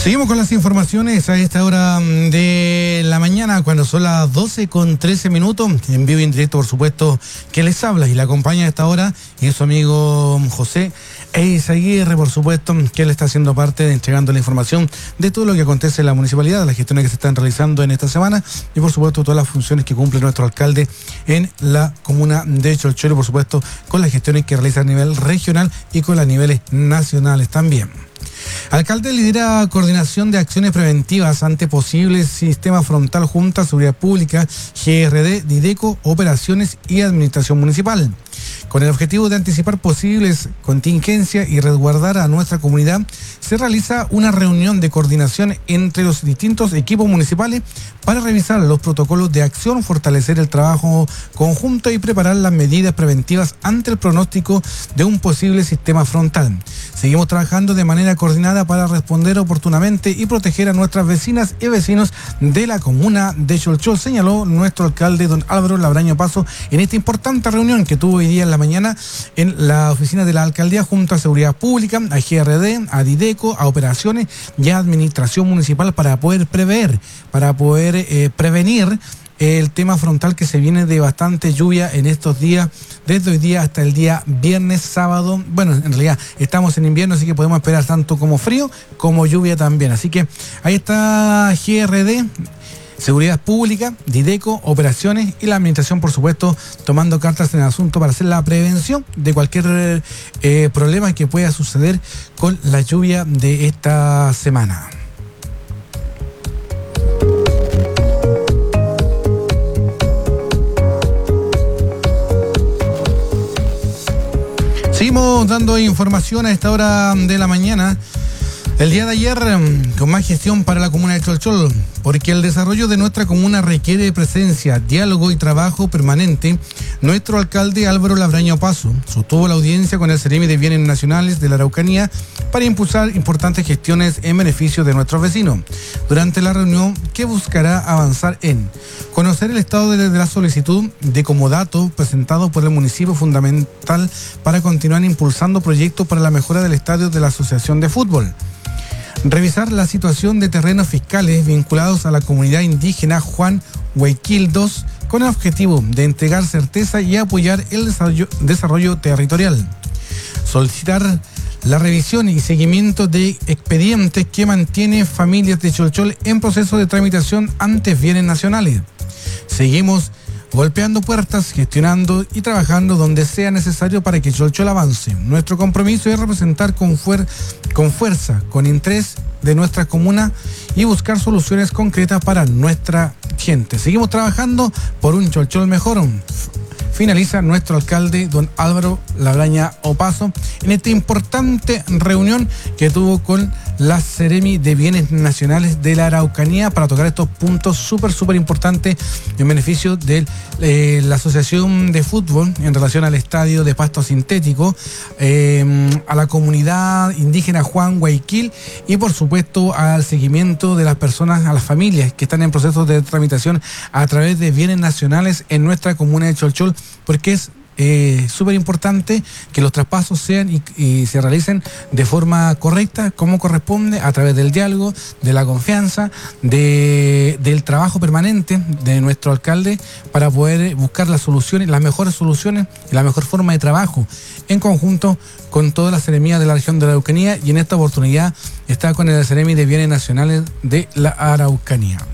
Seguimos con las informaciones a esta hora de la mañana, cuando son las 12:13, en vivo y en directo, por supuesto, que les habla y la acompaña a esta hora, y es su amigo José Eizaguirre, por supuesto, que él está haciendo parte de entregando la información de todo lo que acontece en la municipalidad, las gestiones que se están realizando en esta semana y, por supuesto, todas las funciones que cumple nuestro alcalde en la comuna de Cholchol, por supuesto, con las gestiones que realiza a nivel regional y con las niveles nacionales también. Alcalde lidera coordinación de acciones preventivas ante posibles sistema frontal Junta, Seguridad Pública, GRD, Dideco, Operaciones y Administración Municipal. Con el objetivo de anticipar posibles contingencias y resguardar a nuestra comunidad, se realiza una reunión de coordinación entre los distintos equipos municipales para revisar los protocolos de acción, fortalecer el trabajo conjunto y preparar las medidas preventivas ante el pronóstico de un posible sistema frontal. Seguimos trabajando de manera coordinada para responder oportunamente y proteger a nuestras vecinas y vecinos de la comuna de Cholchol, señaló nuestro alcalde don Álvaro Labraño Paso en esta importante reunión que tuvo hoy día en la mañana en la oficina de la alcaldía junto a Seguridad Pública, a GRD, a Dideco, a Operaciones y a Administración Municipal para poder prever, prevenir el tema frontal que se viene de bastante lluvia en estos días, desde hoy día hasta el día viernes, sábado. Bueno, en realidad estamos en invierno, así que podemos esperar tanto como frío como lluvia también. Así que ahí está GRD, Seguridad Pública, Dideco, Operaciones y la Administración, por supuesto, tomando cartas en el asunto para hacer la prevención de cualquier problema que pueda suceder con la lluvia de esta semana. Seguimos dando información a esta hora de la mañana. El día de ayer, con más gestión para la comuna de Cholchol, porque el desarrollo de nuestra comuna requiere presencia, diálogo y trabajo permanente, nuestro alcalde Álvaro Labraño Paso sostuvo la audiencia con el Seremi de Bienes Nacionales de la Araucanía para impulsar importantes gestiones en beneficio de nuestros vecinos. Durante la reunión, que buscará avanzar en conocer el estado de la solicitud de comodato presentado por el municipio, fundamental para continuar impulsando proyectos para la mejora del estadio de la Asociación de Fútbol. Revisar la situación de terrenos fiscales vinculados a la comunidad indígena Juan Guayquil II con el objetivo de entregar certeza y apoyar el desarrollo territorial. Solicitar la revisión y seguimiento de expedientes que mantiene familias de Cholchol en proceso de tramitación ante bienes nacionales. Seguimos golpeando puertas, gestionando y trabajando donde sea necesario para que Cholchol avance. Nuestro compromiso es representar con fuerza, con interés de nuestra comuna y buscar soluciones concretas para nuestra gente. Seguimos trabajando por un Cholchol mejor. Finaliza nuestro alcalde, don Álvaro Labraño Paso, en esta importante reunión que tuvo con la Seremi de Bienes Nacionales de la Araucanía para tocar estos puntos súper importantes en beneficio de la Asociación de Fútbol en relación al estadio de pasto sintético, a la comunidad indígena Juan Guayquil y, por supuesto, al seguimiento de las personas, a las familias que están en proceso de tramitación a través de bienes nacionales en nuestra comuna de Cholchol, porque es súper importante que los traspasos sean y se realicen de forma correcta, como corresponde, a través del diálogo, de la confianza, del trabajo permanente de nuestro alcalde para poder buscar las soluciones, las mejores soluciones y la mejor forma de trabajo en conjunto con todas las seremías de la región de la Araucanía, y en esta oportunidad está con el Seremi de Bienes Nacionales de la Araucanía.